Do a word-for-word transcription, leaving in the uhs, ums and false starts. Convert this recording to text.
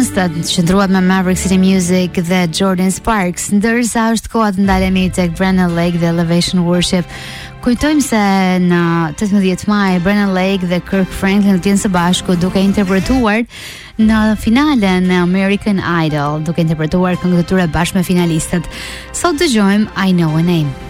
finalistat qëndruat me Maverick City Music dhe Jordan Sparks, ndërsa është koha të ndalemi tek Brennan Lake dhe Elevation Worship. Kujtojmë se në tetëmbëdhjetë maj Brennan Lake dhe Kirk Franklin të jenë së bashku duke interpretuar në finalen në American Idol, duke interpretuar këngët e tyre bashkë me finalistët. Sot dëgjojmë I Know a Name.